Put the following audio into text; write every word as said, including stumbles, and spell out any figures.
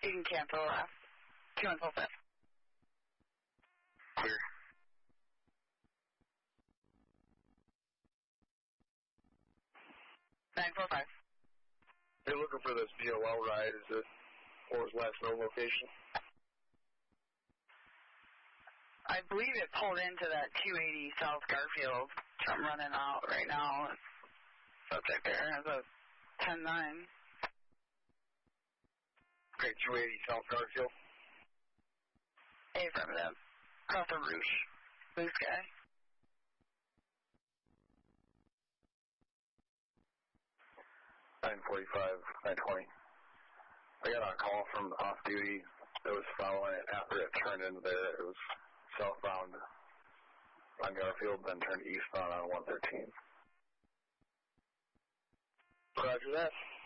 You can cancel left. Two until fifth. Clear. nine four five. You're looking for this D L L ride. Is it what was last known location? I believe it pulled into that two eighty South Garfield. So I'm running out right now. Subject there has a ten nine. Okay, two eighty South Garfield. Affirmative. Across the roof. Blue sky. nine forty-five, nine twenty. I got a call from off duty. It was following it after it turned into there. It was southbound on Garfield, then turned eastbound on one thirteen. Roger that.